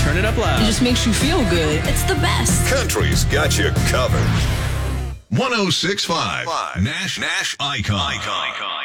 turn it up loud. It just makes you feel good. It's the best. Country's got you covered. 106.5 Nash Icon.